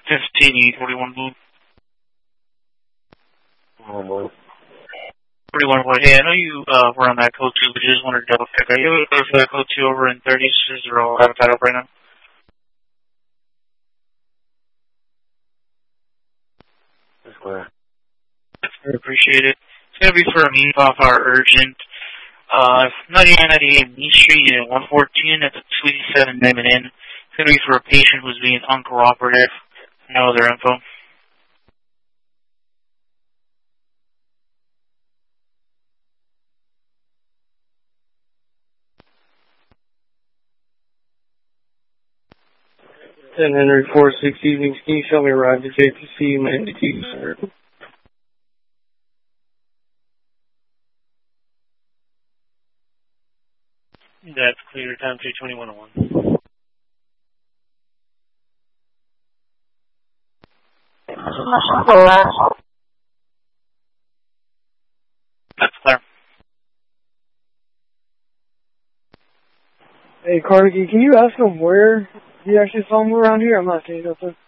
41 Blue. Oh, boy. 41 Blue. Hey, I know you were on that code 2, but just wanted to double check. Are you able to go for that code 2 over in 30s? They're all tied up right now. That's clear. I appreciate it. It's going to be for a meatball hour urgent. 9998 Main Street, unit 114 at the 287 Newman Inn. It's going to be for a patient who's being uncooperative. No other info. And Henry 46 evenings, can you show me around to JPC Manatee, sir? That's clear, time 32101. That's clear. Hey, Carnegie, can you ask him where he actually saw him around here? I'm not seeing nothing.